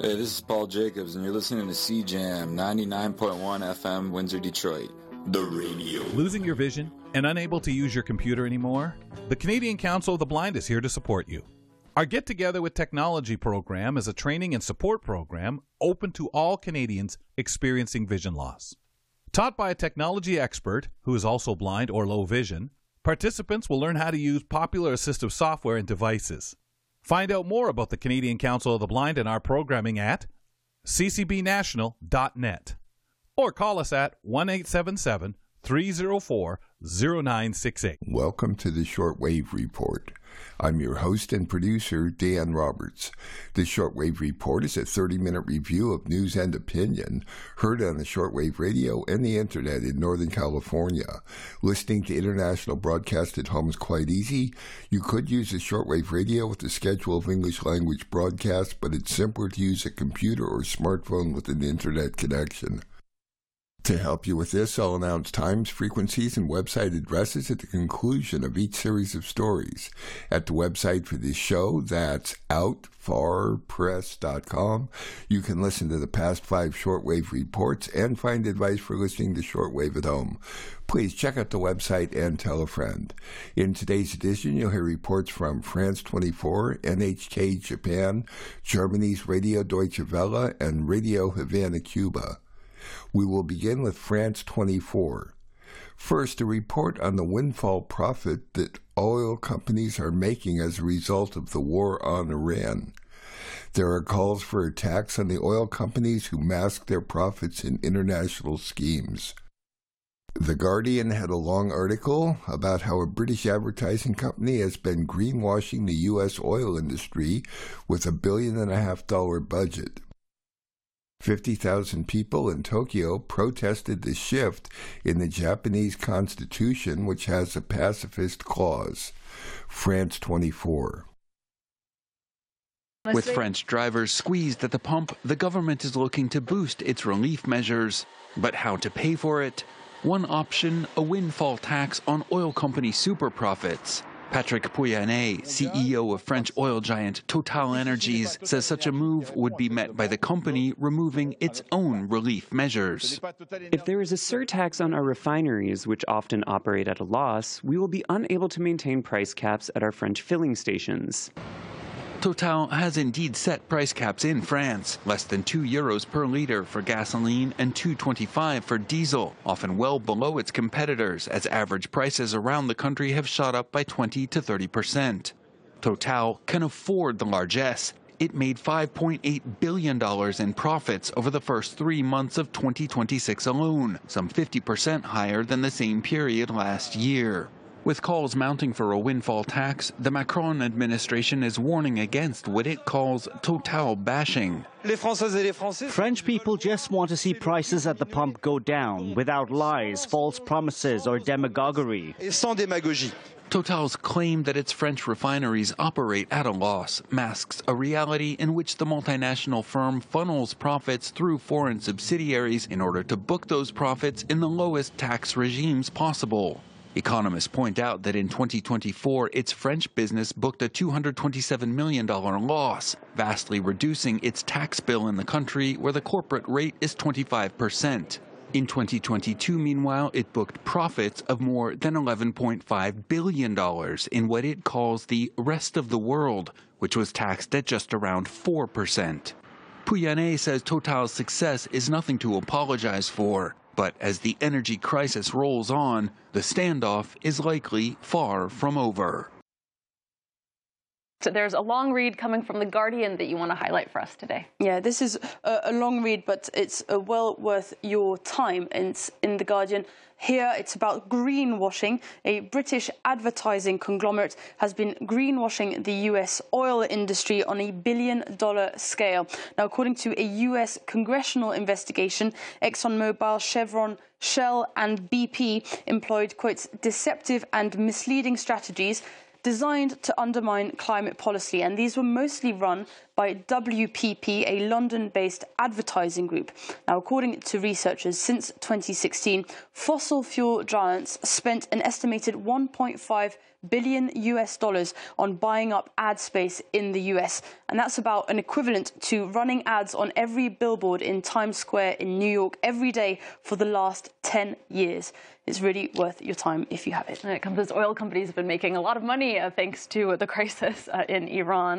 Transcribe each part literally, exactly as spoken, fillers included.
Hey, this is Paul Jacobs, and you're listening to C Jam ninety-nine point one F M, Windsor, Detroit. The radio. Losing your vision and unable to use your computer anymore? The Canadian Council of the Blind is here to support you. Our Get Together with Technology program is a training and support program open to all Canadians experiencing vision loss. Taught by a technology expert who is also blind or low vision, participants will learn how to use popular assistive software and devices. Find out more about the Canadian Council of the Blind and our programming at c c b national dot net or call us at one eight seven seven, three zero four, zero nine six eight. Welcome to the Shortwave Report. I'm your host and producer, Dan Roberts. The Shortwave Report is a thirty-minute review of news and opinion heard on the shortwave radio and the internet in Northern California. Listening to international broadcast at home is quite easy. You could use the shortwave radio with a schedule of English language broadcasts, but it's simpler to use a computer or smartphone with an internet connection. To help you with this, I'll announce times, frequencies, and website addresses at the conclusion of each series of stories. At the website for this show, that's out far press dot com, you can listen to the past five shortwave reports and find advice for listening to shortwave at home. Please check out the website and tell a friend. In today's edition, you'll hear reports from France twenty-four, N H K Japan, Germany's Radio Deutsche Welle, and Radio Havana, Cuba. We will begin with France twenty-four. First, a report on the windfall profit that oil companies are making as a result of the war on Iran. There are calls for attacks on the oil companies who mask their profits in international schemes. The Guardian had a long article about how a British advertising company has been greenwashing the U S oil industry with a billion and a half dollar budget. fifty thousand people in Tokyo protested the shift in the Japanese constitution, which has a pacifist clause. France twenty-four. With French drivers squeezed at the pump, the government is looking to boost its relief measures. But how to pay for it? One option, a windfall tax on oil company super profits. Patrick Pouyanné, C E O of French oil giant TotalEnergies, says such a move would be met by the company removing its own relief measures. If there is a surtax on our refineries, which often operate at a loss, we will be unable to maintain price caps at our French filling stations. Total has indeed set price caps in France, less than two euros per litre for gasoline and two twenty-five for diesel, often well below its competitors, as average prices around the country have shot up by twenty to thirty percent. Total can afford the largesse. It made five point eight billion dollars in profits over the first three months of twenty twenty-six alone, some fifty percent higher than the same period last year. With calls mounting for a windfall tax, the Macron administration is warning against what it calls Total bashing. French people just want to see prices at the pump go down without lies, false promises, or demagoguery. Total's claim that its French refineries operate at a loss masks a reality in which the multinational firm funnels profits through foreign subsidiaries in order to book those profits in the lowest tax regimes possible. Economists point out that in twenty twenty-four, its French business booked a two hundred twenty-seven million dollars loss, vastly reducing its tax bill in the country where the corporate rate is twenty-five percent. In twenty twenty-two, meanwhile, it booked profits of more than eleven point five billion dollars in what it calls the rest of the world, which was taxed at just around four percent. Pouyanné says Total's success is nothing to apologize for. But as the energy crisis rolls on, the standoff is likely far from over. So there's a long read coming from The Guardian that you want to highlight for us today. Yeah, this is a, a long read, but it's uh, well worth your time. It's in The Guardian. Here, it's about greenwashing. A British advertising conglomerate has been greenwashing the U S oil industry on a billion-dollar scale. Now, according to a U S congressional investigation, ExxonMobil, Chevron, Shell and B P employed, quote, deceptive and misleading strategies designed to undermine climate policy, and these were mostly run by W P P, a London-based advertising group. Now, according to researchers, since twenty sixteen, fossil fuel giants spent an estimated one point five billion U S dollars on buying up ad space in the U S. And that's about an equivalent to running ads on every billboard in Times Square in New York every day for the last ten years. It's really worth your time if you have it. And it comes as oil companies have been making a lot of money uh, thanks to the crisis uh, in Iran.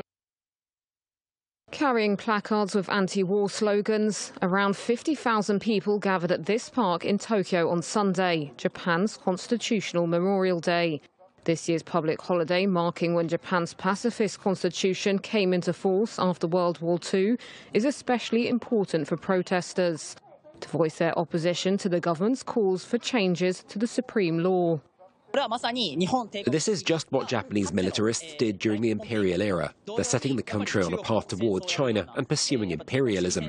Carrying placards with anti-war slogans, around fifty thousand people gathered at this park in Tokyo on Sunday, Japan's Constitutional Memorial Day. This year's public holiday, marking when Japan's pacifist constitution came into force after World War Two, is especially important for protesters to voice their opposition to the government's calls for changes to the supreme law. This is just what Japanese militarists did during the imperial era. They're setting the country on a path toward China and pursuing imperialism.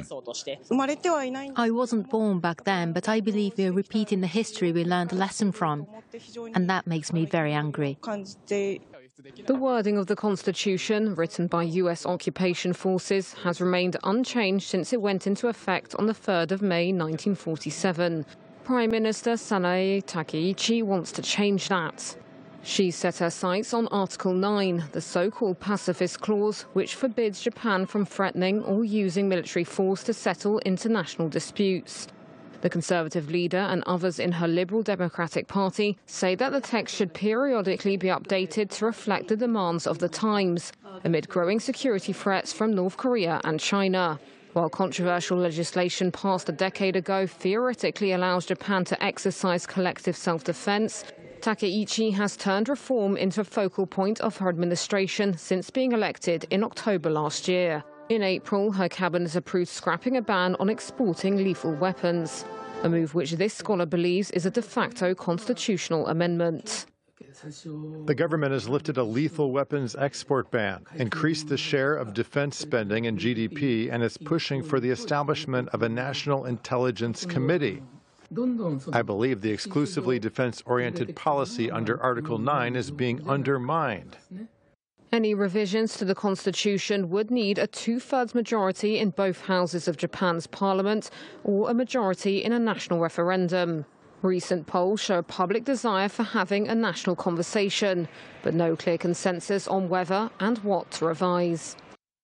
I wasn't born back then, but I believe we are repeating the history we learned a lesson from, and that makes me very angry. The wording of the Constitution, written by U S occupation forces, has remained unchanged since it went into effect on the third of May nineteen forty-seven. Prime Minister Sanae Takaichi wants to change that. She set her sights on Article nine, the so-called pacifist clause, which forbids Japan from threatening or using military force to settle international disputes. The Conservative leader and others in her Liberal Democratic Party say that the text should periodically be updated to reflect the demands of the times, amid growing security threats from North Korea and China. While controversial legislation passed a decade ago theoretically allows Japan to exercise collective self-defense, Takaichi has turned reform into a focal point of her administration since being elected in October last year. In April, her cabinet approved scrapping a ban on exporting lethal weapons, a move which this scholar believes is a de facto constitutional amendment. The government has lifted a lethal weapons export ban, increased the share of defense spending in G D P, and is pushing for the establishment of a National Intelligence Committee. I believe the exclusively defense-oriented policy under Article nine is being undermined. Any revisions to the Constitution would need a two-thirds majority in both houses of Japan's parliament or a majority in a national referendum. Recent polls show a public desire for having a national conversation, but no clear consensus on whether and what to revise.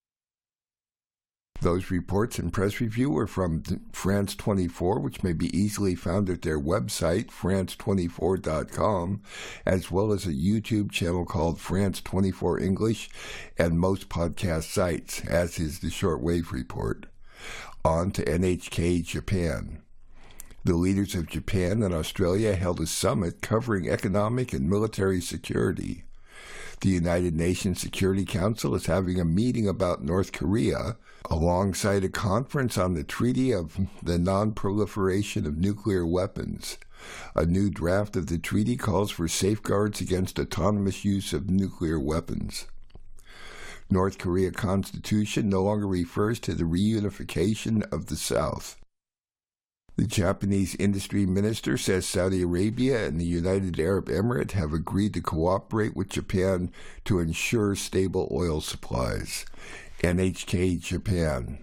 Those reports and press review are from France twenty-four, which may be easily found at their website, France twenty-four dot com, as well as a YouTube channel called France twenty-four English and most podcast sites, as is the Shortwave Report. On to N H K Japan. The leaders of Japan and Australia held a summit covering economic and military security. The United Nations Security Council is having a meeting about North Korea, alongside a conference on the Treaty of the Non-Proliferation of Nuclear Weapons. A new draft of the treaty calls for safeguards against autonomous use of nuclear weapons. North Korea Constitution no longer refers to the reunification of the South. The Japanese industry minister says Saudi Arabia and the United Arab Emirates have agreed to cooperate with Japan to ensure stable oil supplies. N H K Japan.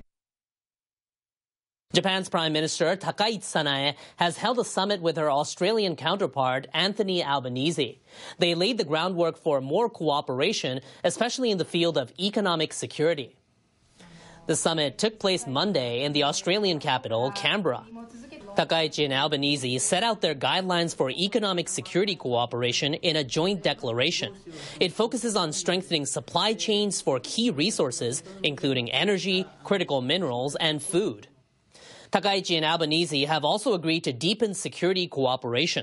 Japan's Prime Minister Takaichi Sanae has held a summit with her Australian counterpart Anthony Albanese. They laid the groundwork for more cooperation, especially in the field of economic security. The summit took place Monday in the Australian capital, Canberra. Takaichi and Albanese set out their guidelines for economic security cooperation in a joint declaration. It focuses on strengthening supply chains for key resources, including energy, critical minerals, and food. Takaichi and Albanese have also agreed to deepen security cooperation.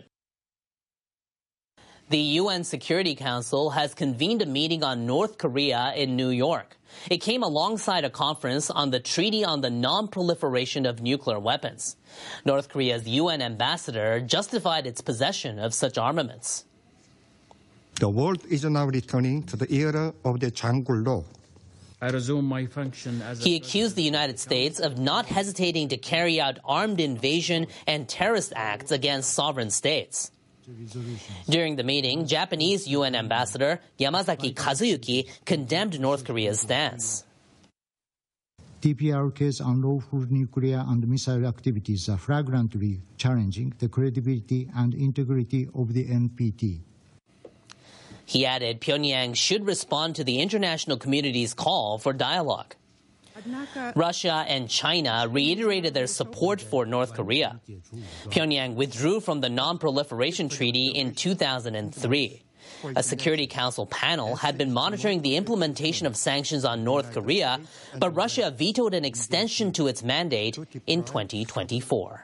The U N Security Council has convened a meeting on North Korea in New York. It came alongside a conference on the Treaty on the Non-Proliferation of Nuclear Weapons. North Korea's U N ambassador justified its possession of such armaments. The world is now returning to the era of the Janggul Law. I resume my function as He accused the United States of not hesitating to carry out armed invasion and terrorist acts against sovereign states. During the meeting, Japanese U N Ambassador Yamazaki Kazuyuki condemned North Korea's stance. D P R K's unlawful nuclear and missile activities are flagrantly challenging the credibility and integrity of the N P T. He added Pyongyang should respond to the international community's call for dialogue. Russia and China reiterated their support for North Korea. Pyongyang withdrew from the Non-Proliferation Treaty in two thousand three. A Security Council panel had been monitoring the implementation of sanctions on North Korea, but Russia vetoed an extension to its mandate in twenty twenty-four.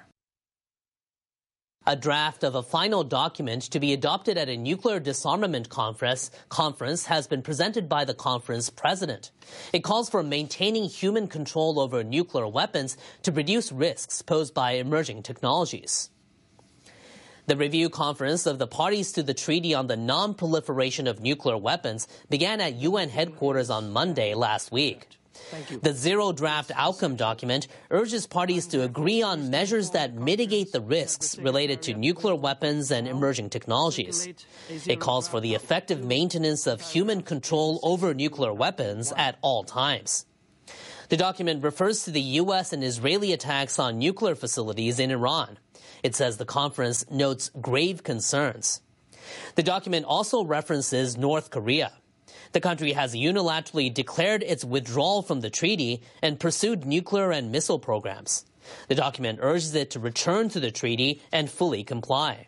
A draft of a final document to be adopted at a nuclear disarmament conference, conference has been presented by the conference president. It calls for maintaining human control over nuclear weapons to reduce risks posed by emerging technologies. The review conference of the parties to the Treaty on the Non-Proliferation of Nuclear Weapons began at U N headquarters on Monday last week. The Zero Draft Outcome document urges parties to agree on measures that mitigate the risks related to nuclear weapons and emerging technologies. It calls for the effective maintenance of human control over nuclear weapons at all times. The document refers to the U S and Israeli attacks on nuclear facilities in Iran. It says the conference notes grave concerns. The document also references North Korea. The country has unilaterally declared its withdrawal from the treaty and pursued nuclear and missile programs. The document urges it to return to the treaty and fully comply.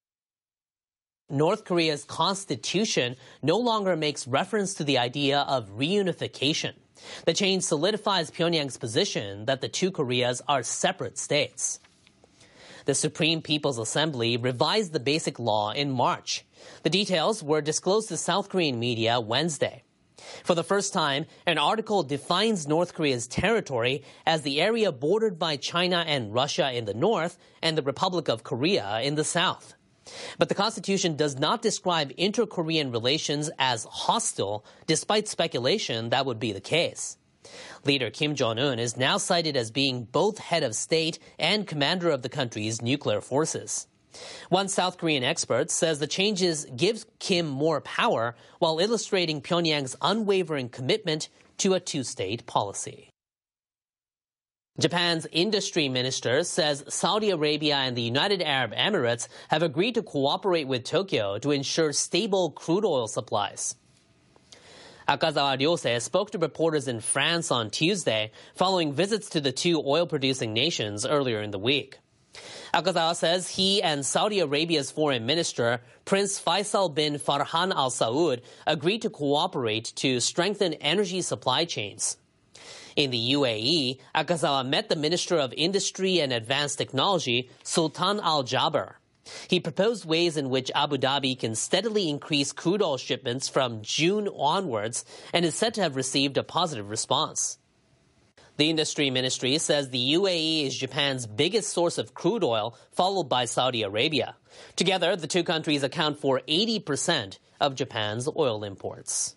North Korea's constitution no longer makes reference to the idea of reunification. The change solidifies Pyongyang's position that the two Koreas are separate states. The Supreme People's Assembly revised the Basic Law in March. The details were disclosed to South Korean media Wednesday. For the first time, an article defines North Korea's territory as the area bordered by China and Russia in the north and the Republic of Korea in the south. But the Constitution does not describe inter-Korean relations as hostile, despite speculation that would be the case. Leader Kim Jong-un is now cited as being both head of state and commander of the country's nuclear forces. One South Korean expert says the changes give Kim more power while illustrating Pyongyang's unwavering commitment to a two-state policy. Japan's industry minister says Saudi Arabia and the United Arab Emirates have agreed to cooperate with Tokyo to ensure stable crude oil supplies. Akazawa Ryose spoke to reporters in France on Tuesday following visits to the two oil-producing nations earlier in the week. Akazawa says he and Saudi Arabia's foreign minister, Prince Faisal bin Farhan Al Saud, agreed to cooperate to strengthen energy supply chains. In the U A E, Akazawa met the Minister of Industry and Advanced Technology, Sultan Al Jaber. He proposed ways in which Abu Dhabi can steadily increase crude oil shipments from June onwards and is said to have received a positive response. The industry ministry says the U A E is Japan's biggest source of crude oil, followed by Saudi Arabia. Together, the two countries account for eighty percent of Japan's oil imports.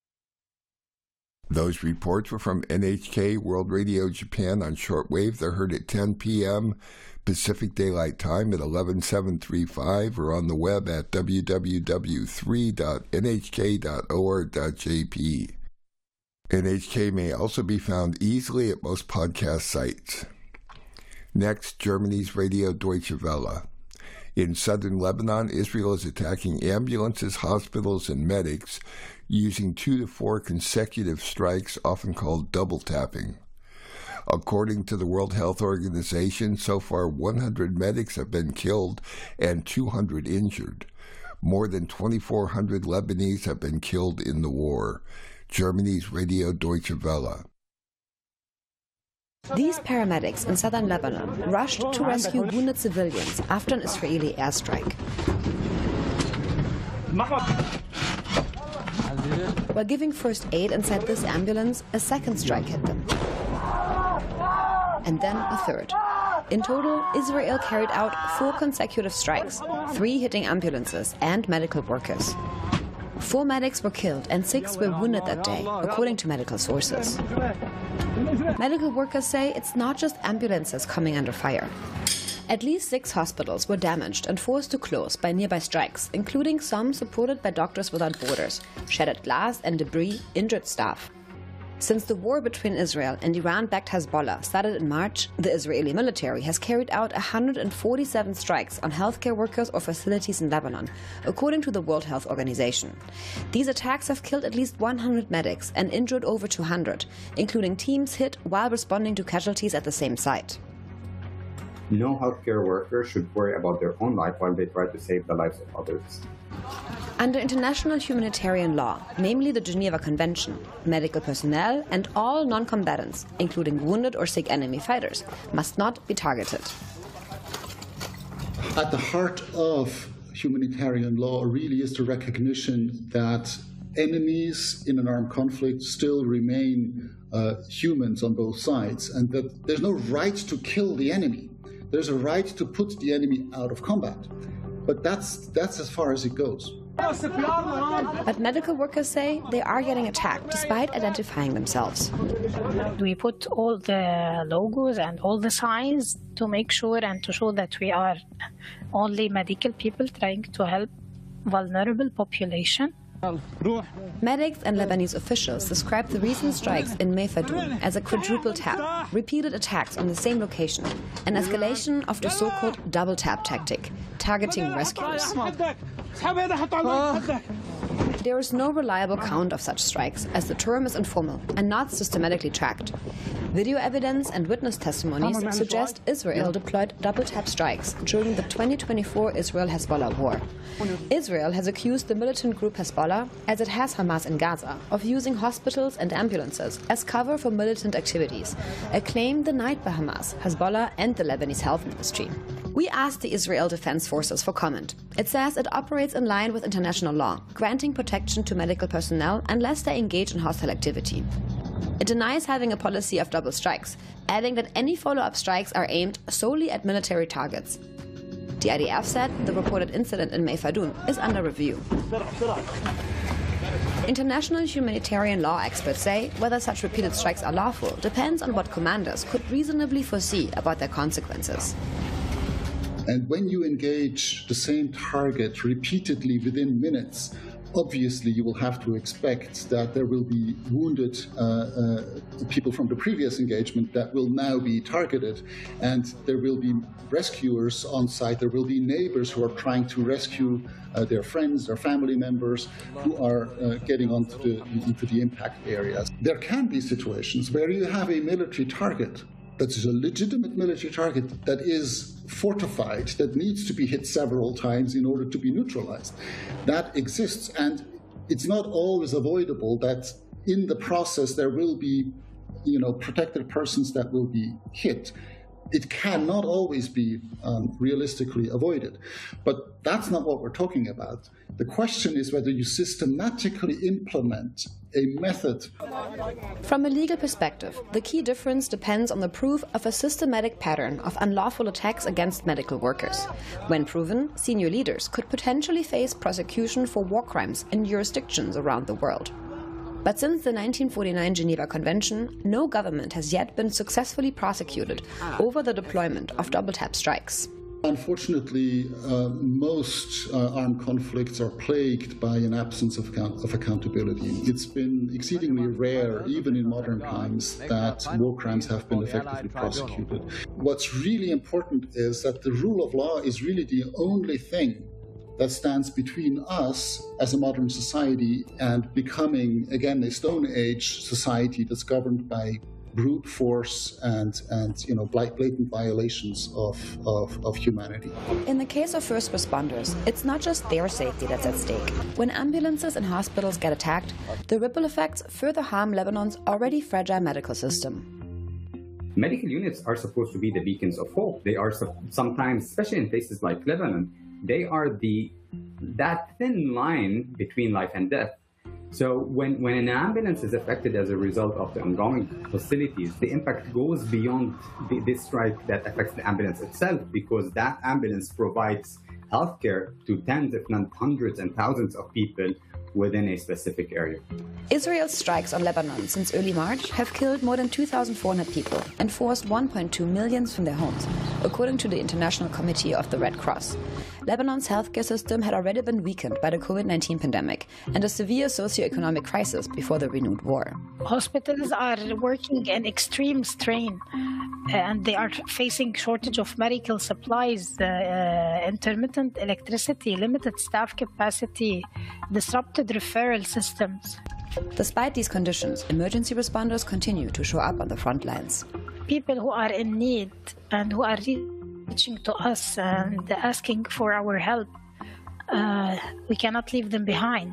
Those reports were from N H K World Radio Japan on shortwave. They're heard at ten p.m. Pacific Daylight Time at eleven seven thirty-five or on the web at w w w dot three dot n h k dot org dot j p. N H K may also be found easily at most podcast sites. Next, Germany's Radio Deutsche Welle. In southern Lebanon, Israel is attacking ambulances, hospitals, and medics using two to four consecutive strikes, often called double tapping. According to the World Health Organization, so far one hundred medics have been killed and two hundred injured. More than twenty-four hundred Lebanese have been killed in the war. Germany's Radio Deutsche Welle. These paramedics in southern Lebanon rushed to rescue wounded civilians after an Israeli airstrike. While giving first aid inside this ambulance, a second strike hit them. And then a third. In total, Israel carried out four consecutive strikes, three hitting ambulances and medical workers. Four medics were killed and six were wounded that day, according to medical sources. Medical workers say it's not just ambulances coming under fire. At least six hospitals were damaged and forced to close by nearby strikes, including some supported by Doctors Without Borders, shattered glass and debris, injured staff. Since the war between Israel and Iran-backed Hezbollah started in March, the Israeli military has carried out one hundred forty-seven strikes on healthcare workers or facilities in Lebanon, according to the World Health Organization. These attacks have killed at least one hundred medics and injured over two hundred, including teams hit while responding to casualties at the same site. No healthcare worker should worry about their own life while they try to save the lives of others. Under international humanitarian law, namely the Geneva Convention, medical personnel and all non-combatants, including wounded or sick enemy fighters, must not be targeted. At the heart of humanitarian law really is the recognition that enemies in an armed conflict still remain uh, humans on both sides, and that there's no right to kill the enemy. There's a right to put the enemy out of combat. But that's, that's as far as it goes. But medical workers say they are getting attacked despite identifying themselves. We put all the logos and all the signs to make sure and to show that we are only medical people trying to help vulnerable population. Medics and Lebanese officials describe the recent strikes in Mayfadoun as a quadruple tap, repeated attacks on the same location, an escalation of the so-called double tap tactic, targeting rescuers. There is no reliable count of such strikes, as the term is informal and not systematically tracked. Video evidence and witness testimonies suggest Israel deployed double-tap strikes during the twenty twenty-four Israel-Hezbollah war. Israel has accused the militant group Hezbollah, as it has Hamas in Gaza, of using hospitals and ambulances as cover for militant activities, a claim denied by Hamas, Hezbollah and the Lebanese health ministry. We asked the Israel Defense Forces for comment. It says it operates in line with international law, granting protection to medical personnel unless they engage in hostile activity. It denies having a policy of double strikes, adding that any follow-up strikes are aimed solely at military targets. The I D F said the reported incident in Mayfadoun is under review. International humanitarian law experts say whether such repeated strikes are lawful depends on what commanders could reasonably foresee about their consequences. And when you engage the same target repeatedly within minutes, obviously you will have to expect that there will be wounded uh, uh, people from the previous engagement that will now be targeted, and there will be rescuers on site, there will be neighbors who are trying to rescue uh, their friends, their family members who are uh, getting onto the, into the impact areas. There can be situations where you have a military target that is a legitimate military target that is fortified, that needs to be hit several times in order to be neutralized. That exists, and it's not always avoidable that in the process there will be, you know, protected persons that will be hit. It cannot always be um, realistically avoided. But that's not what we're talking about. The question is whether you systematically implement a method. From a legal perspective, the key difference depends on the proof of a systematic pattern of unlawful attacks against medical workers. When proven, senior leaders could potentially face prosecution for war crimes in jurisdictions around the world. But since the nineteen forty-nine Geneva Convention, no government has yet been successfully prosecuted over the deployment of double-tap strikes. Unfortunately, uh, most uh, armed conflicts are plagued by an absence of, account of accountability. It's been exceedingly rare, even in modern times, that war crimes have been effectively prosecuted. What's really important is that the rule of law is really the only thing that stands between us as a modern society and becoming, again, a Stone Age society that's governed by brute force and, and you know, blatant violations of, of, of humanity. In the case of first responders, it's not just their safety that's at stake. When ambulances and hospitals get attacked, the ripple effects further harm Lebanon's already fragile medical system. Medical units are supposed to be the beacons of hope. They are sometimes, especially in places like Lebanon, they are the that thin line between life and death. So when, when an ambulance is affected as a result of the ongoing hostilities, the impact goes beyond the, this strike that affects the ambulance itself, because that ambulance provides healthcare to tens, if not hundreds and thousands of people within a specific area. Israel's strikes on Lebanon since early March have killed more than two thousand four hundred people and forced one point two million from their homes, according to the International Committee of the Red Cross. Lebanon's healthcare system had already been weakened by the COVID nineteen pandemic and a severe socioeconomic crisis before the renewed war. Hospitals are working in extreme strain, and they are facing shortage of medical supplies, uh, intermittent electricity, limited staff capacity, disrupted referral systems. Despite these conditions, emergency responders continue to show up on the front lines. People who are in need and who are reaching to us and asking for our help, uh, we cannot leave them behind.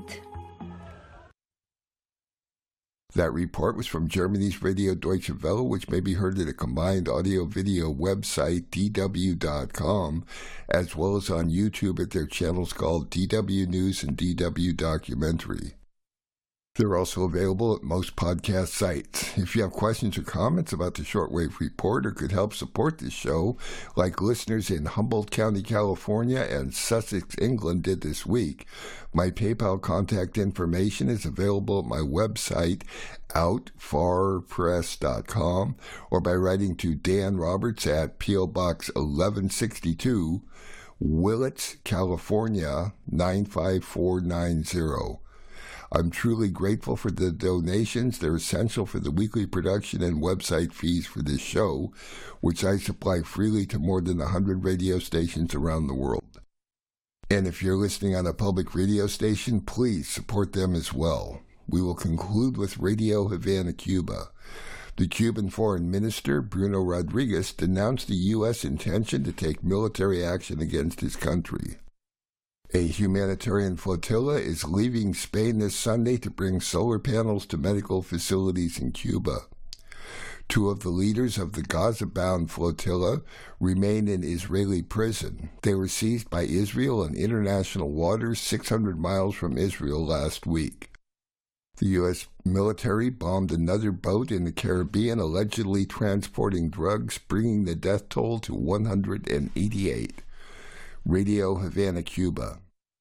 That report was from Germany's Radio Deutsche Welle, which may be heard at a combined audio-video website, D W dot com, as well as on YouTube at their channels called D W News and D W Documentary. They're also available at most podcast sites. If you have questions or comments about the Shortwave Report or could help support this show, like listeners in Humboldt County, California and Sussex, England did this week, my PayPal contact information is available at my website, out far press dot com, or by writing to Dan Roberts at P O Box eleven sixty-two, Willits, California, nine five four nine zero. I'm truly grateful for the donations. They're essential for the weekly production and website fees for this show, which I supply freely to more than one hundred radio stations around the world. And if you're listening on a public radio station, please support them as well. We will conclude with Radio Havana, Cuba. The Cuban Foreign Minister, Bruno Rodriguez, denounced the U S intention to take military action against his country. A humanitarian flotilla is leaving Spain this Sunday to bring solar panels to medical facilities in Cuba. Two of the leaders of the Gaza-bound flotilla remain in Israeli prison. They were seized by Israel in international waters six hundred miles from Israel last week. The U S military bombed another boat in the Caribbean, allegedly transporting drugs, bringing the death toll to one hundred eighty-eight. Radio Havana, Cuba.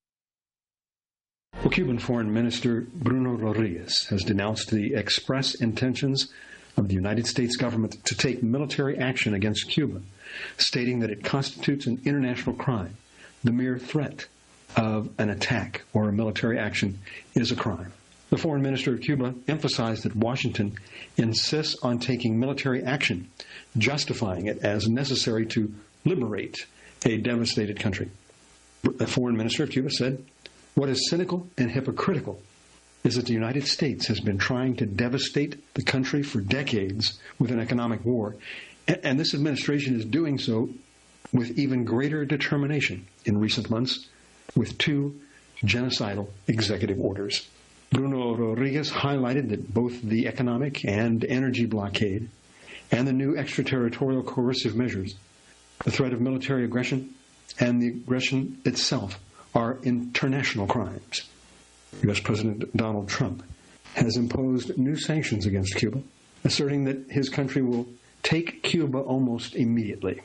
Well, Cuban Foreign Minister Bruno Rodriguez has denounced the express intentions of the United States government to take military action against Cuba, stating that it constitutes an international crime. The mere threat of an attack or a military action is a crime. The Foreign Minister of Cuba emphasized that Washington insists on taking military action, justifying it as necessary to liberate a devastated country. The Foreign Minister of Cuba said, "What is cynical and hypocritical is that the United States has been trying to devastate the country for decades with an economic war, and this administration is doing so with even greater determination in recent months with two genocidal executive orders." Bruno Rodriguez highlighted that both the economic and energy blockade and the new extraterritorial coercive measures, the threat of military aggression, and the aggression itself are international crimes. U S President Donald Trump has imposed new sanctions against Cuba, asserting that his country will take Cuba almost immediately.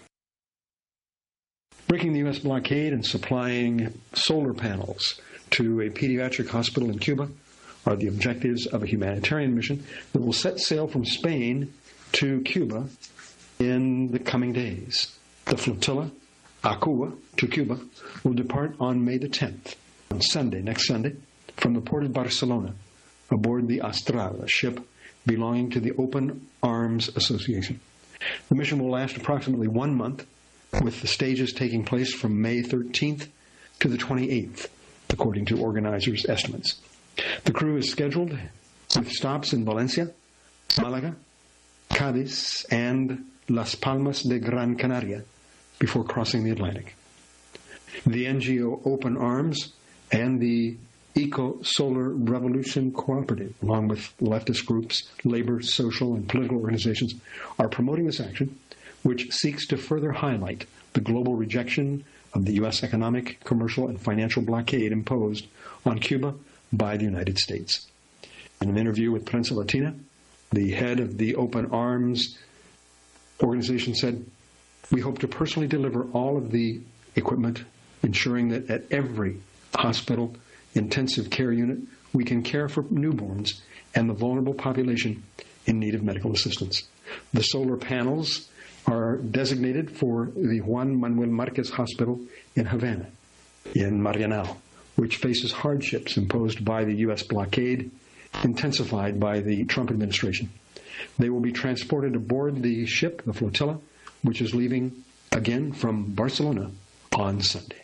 Breaking the U S blockade and supplying solar panels to a pediatric hospital in Cuba are the objectives of a humanitarian mission that will set sail from Spain to Cuba in the coming days. The flotilla, Acuba, to Cuba, will depart on May the tenth, on Sunday, next Sunday, from the port of Barcelona, aboard the Astral, a ship belonging to the Open Arms Association. The mission will last approximately one month, with the stages taking place from May thirteenth to the twenty-eighth, according to organizers' estimates. The crew is scheduled with stops in Valencia, Malaga, Cádiz, and Las Palmas de Gran Canaria before crossing the Atlantic. The N G O Open Arms and the Eco Solar Revolution Cooperative, along with leftist groups, labor, social, and political organizations, are promoting this action, which seeks to further highlight the global rejection of the U S economic, commercial, and financial blockade imposed on Cuba by the United States. In an interview with Prensa Latina, the head of the Open Arms organization said, "We hope to personally deliver all of the equipment, ensuring that at every hospital, intensive care unit, we can care for newborns and the vulnerable population in need of medical assistance. The solar panels are designated for the Juan Manuel Marquez Hospital in Havana, in Marianao, which faces hardships imposed by the U S blockade, intensified by the Trump administration. They will be transported aboard the ship, the flotilla, which is leaving again from Barcelona on Sunday.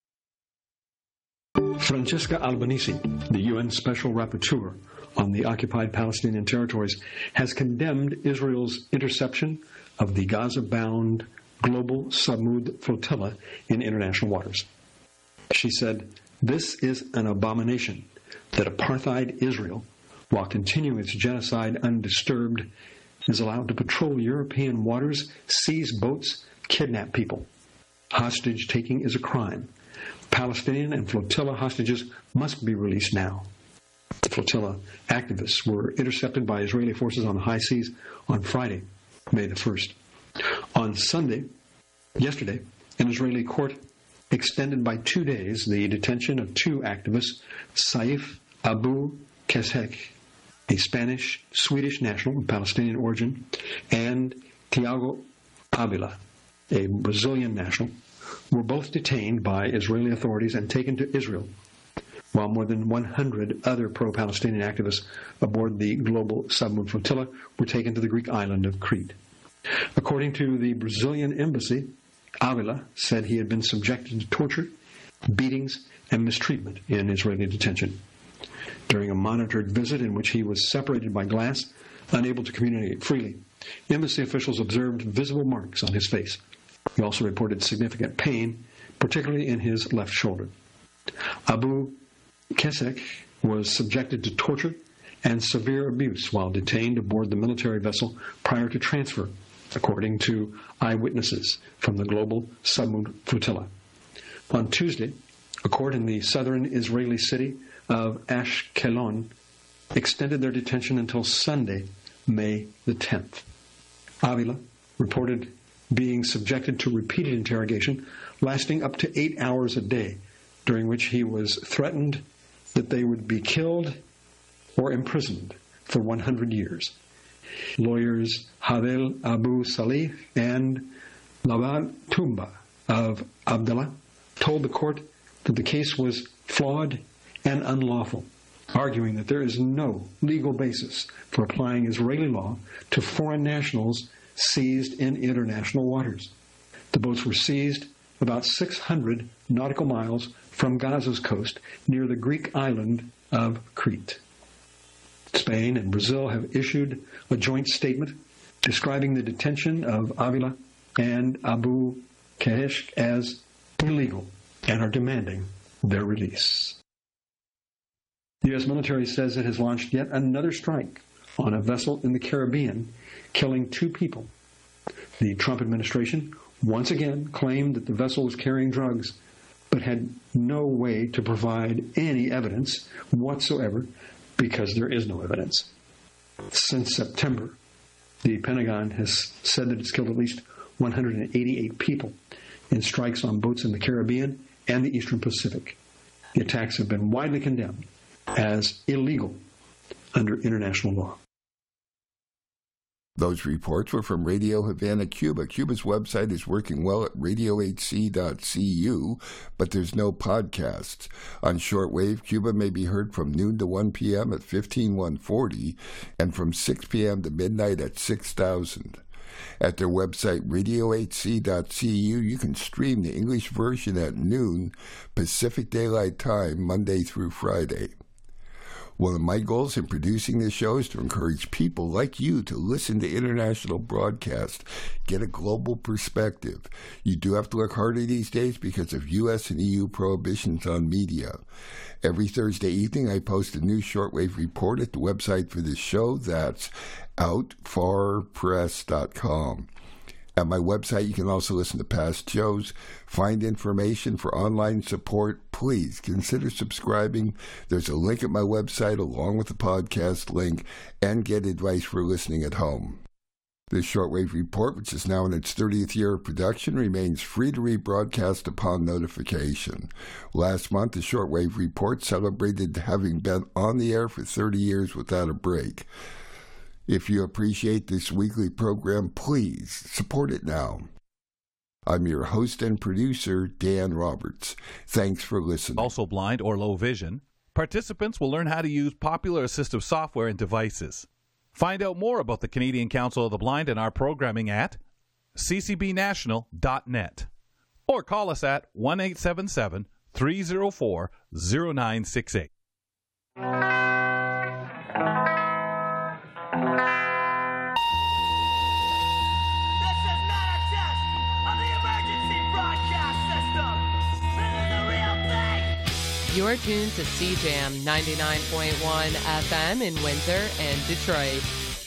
Francesca Albanese, the U N Special Rapporteur on the occupied Palestinian territories, has condemned Israel's interception of the Gaza-bound global Samud flotilla in international waters. She said, "This is an abomination that apartheid Israel, while continuing its genocide undisturbed, is allowed to patrol European waters, seize boats, kidnap people. Hostage-taking is a crime. Palestinian and flotilla hostages must be released now." The flotilla activists were intercepted by Israeli forces on the high seas on Friday, May the first. On Sunday, yesterday, an Israeli court extended by two days the detention of two activists, Saif Abu Keshek, a Spanish, Swedish national of Palestinian origin, and Tiago Avila, a Brazilian national, were both detained by Israeli authorities and taken to Israel, while more than one hundred other pro-Palestinian activists aboard the global Samud flotilla were taken to the Greek island of Crete. According to the Brazilian embassy, Avila said he had been subjected to torture, beatings, and mistreatment in Israeli detention. During a monitored visit in which he was separated by glass, unable to communicate freely, embassy officials observed visible marks on his face. He also reported significant pain, particularly in his left shoulder. Abu Keshek was subjected to torture and severe abuse while detained aboard the military vessel prior to transfer, according to eyewitnesses from the global Samud flotilla. On Tuesday, a court in the southern Israeli city of Ashkelon extended their detention until Sunday, May the tenth. Avila reported being subjected to repeated interrogation lasting up to eight hours a day, during which he was threatened that they would be killed or imprisoned for one hundred years. Lawyers Hadel Abu Salih and Lawal Tumba of Abdallah told the court that the case was flawed and unlawful, arguing that there is no legal basis for applying Israeli law to foreign nationals seized in international waters. The boats were seized about six hundred nautical miles from Gaza's coast near the Greek island of Crete. Spain and Brazil have issued a joint statement describing the detention of Avila and Abu Keshek as illegal and are demanding their release. The U S military says it has launched yet another strike on a vessel in the Caribbean, killing two people. The Trump administration once again claimed that the vessel was carrying drugs, but had no way to provide any evidence whatsoever because there is no evidence. Since September, the Pentagon has said that it's killed at least one hundred eighty-eight people in strikes on boats in the Caribbean and the Eastern Pacific. The attacks have been widely condemned as illegal under international law. Those reports were from Radio Havana, Cuba. Cuba's website is working well at radio h c dot c u, but there's no podcasts. On shortwave, Cuba may be heard from noon to one p.m. at fifteen one forty and from six p.m. to midnight at six thousand. At their website, radio h c dot c u, you can stream the English version at noon, Pacific Daylight Time, Monday through Friday. One of my goals in producing this show is to encourage people like you to listen to international broadcasts, get a global perspective. You do have to look harder these days because of U S and E U prohibitions on media. Every Thursday evening, I post a new shortwave report at the website for this show. That's out far press dot com. At my website, you can also listen to past shows, find information for online support. Please consider subscribing. There's a link at my website along with the podcast link, and get advice for listening at home. The Shortwave Report, which is now in its thirtieth year of production, remains free to rebroadcast upon notification. Last month, the Shortwave Report celebrated having been on the air for thirty years without a break. If you appreciate this weekly program, please support it now. I'm your host and producer, Dan Roberts. Thanks for listening. Also blind or low vision, participants will learn how to use popular assistive software and devices. Find out more about the Canadian Council of the Blind and our programming at c c b national dot net or call us at one eight seven seven, three zero four, zero nine six eight. You're tuned to C Jam ninety-nine point one F M in Windsor and Detroit.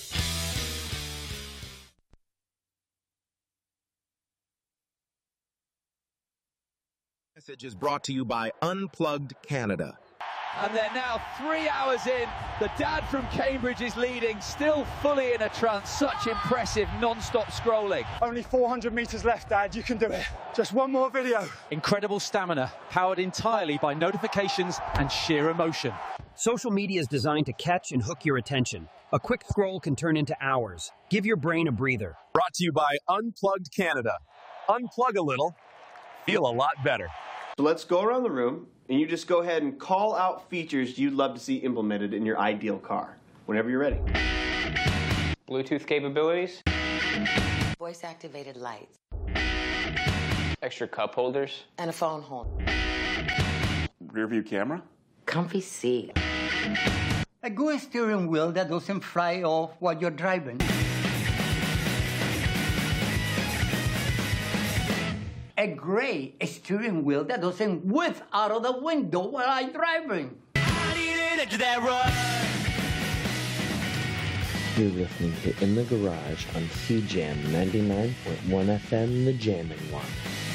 Message is brought to you by Unplugged Canada. And they're now three hours in. The dad from Cambridge is leading, still fully in a trance. Such impressive non-stop scrolling. Only four hundred metres left, Dad. You can do it. Just one more video. Incredible stamina, powered entirely by notifications and sheer emotion. Social media is designed to catch and hook your attention. A quick scroll can turn into hours. Give your brain a breather. Brought to you by Unplugged Canada. Unplug a little, feel a lot better. So let's go around the room, and you just go ahead and call out features you'd love to see implemented in your ideal car, whenever you're ready. Bluetooth capabilities. Voice-activated lights. Extra cup holders. And a phone holder. Rear view camera. Comfy seat. A good steering wheel that doesn't fly off while you're driving. A gray steering wheel that doesn't whip out of the window while I'm driving. You're listening to In the Garage on C Jam ninety-nine point one F M, the Jammin' One.